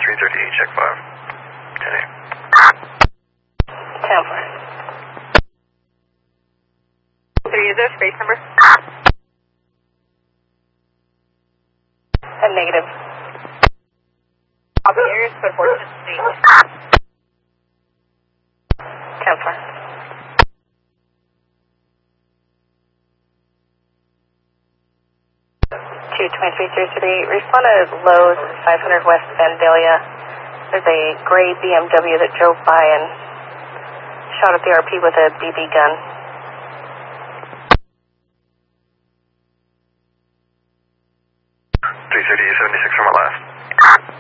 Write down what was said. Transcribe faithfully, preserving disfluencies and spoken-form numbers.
three thirty-eight, check five. ten eight. ten four. Three, is there a space number? A negative. Copy areas, but unfortunately. ten four. two twenty-three three three, respond to Lowe's five hundred West Vandalia. There's a gray B M W that drove by and shot at the R P with a B B gun. three thirty-eight seventy-six from our last.